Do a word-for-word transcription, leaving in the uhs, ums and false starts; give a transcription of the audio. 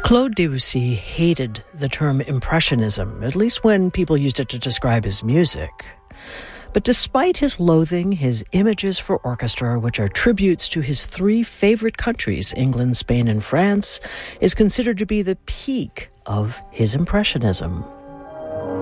Claude Debussy hated the term impressionism, at least when people used it to describe his music. But despite his loathing, his images for orchestra, which are tributes to his three favorite countries, England, Spain, and France, is considered to be the peak of his impressionism.